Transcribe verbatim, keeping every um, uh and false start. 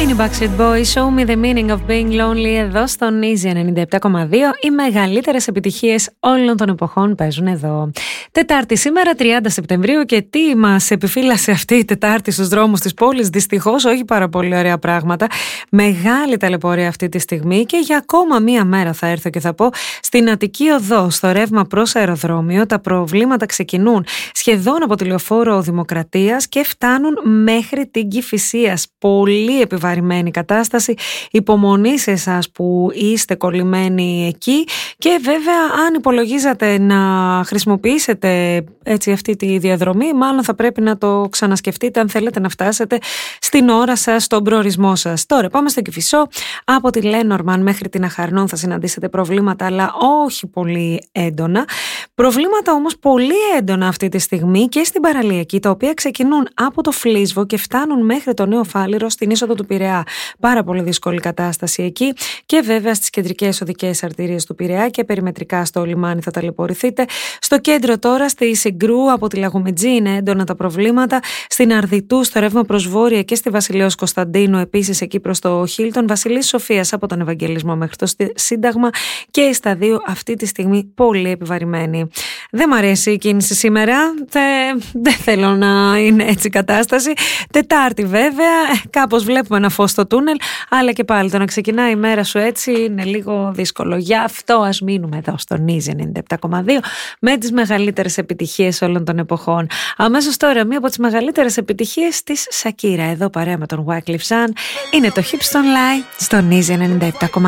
Είναι οι Backstreet Boys, Show Me The Meaning of Being Lonely, εδώ στον Easy ενενήντα επτά κόμμα δύο. Οι μεγαλύτερες επιτυχίες όλων των εποχών παίζουν εδώ. Τετάρτη σήμερα, τριάντα Σεπτεμβρίου, και τι μας επιφύλασε αυτή η Τετάρτη στους δρόμους της πόλης? Δυστυχώς όχι πάρα πολύ ωραία πράγματα. Μεγάλη ταλαιπωρία αυτή τη στιγμή, και για ακόμα μία μέρα θα έρθω και θα πω. Στην Αττική Οδό, στο ρεύμα προς αεροδρόμιο, τα προβλήματα ξεκινούν σχεδόν από τη λεωφόρο Δημοκρατίας και φτάνουν μέχρι την Κηφισίας. Πολύ επιβαρημένη κατάσταση. Υπομονή σε εσάς που είστε κολλημένοι εκεί, και βέβαια αν υπολογίζατε να χρησιμοποιήσετε έτσι αυτή τη διαδρομή, μάλλον θα πρέπει να το ξανασκεφτείτε αν θέλετε να φτάσετε στην ώρα σας, στον προορισμό σας. Τώρα πάμε στο Κηφισό. Από τη Λένορμαν μέχρι την Αχαρνών θα συναντήσετε προβλήματα, αλλά όχι πολύ έντονα. Προβλήματα όμως πολύ έντονα αυτή τη στιγμή και στην παραλιακή, τα οποία ξεκινούν από το Φλίσβο και φτάνουν μέχρι το Νέο Φάληρο στην είσοδο του Πειραιά. Πάρα πολύ δύσκολη κατάσταση εκεί, και βέβαια στις κεντρικές οδικές αρτηρίες του Πειραιά και περιμετρικά στο λιμάνι θα ταλαιπωρηθείτε. Στο κέντρο τώρα, στη Συγκρού από τη Λαγομετζή, είναι έντονα τα προβλήματα. Στην Αρδιτού, στο ρεύμα προς Βόρεια, και στη Βασιλέως Κωνσταντίνου, επίσης εκεί προς το Χίλτον. Βασιλής Σοφίας από τον Ευαγγελισμό μέχρι το Σύνταγμα, και στα δύο αυτή τη στιγμή πολύ επιβαρημένη. Δεν μ' αρέσει η κίνηση σήμερα. Δεν θέλω να είναι έτσι η κατάσταση. Τετάρτη βέβαια, κάπως βλέπουμε ένα φως στο τούνελ, αλλά και πάλι το να ξεκινάει η μέρα σου έτσι είναι λίγο δύσκολο. Γι' αυτό ας μείνουμε εδώ στον Easy ενενήντα επτά κόμμα δύο με τις μεγαλύτερες επιτυχίες όλων των εποχών. Αμέσως τώρα, μία από τις μεγαλύτερες επιτυχίες της Σακύρα, εδώ παρέα με τον Wyclef Jean, είναι το Hips Don't Lie στον Easy ενενήντα επτά κόμμα δύο.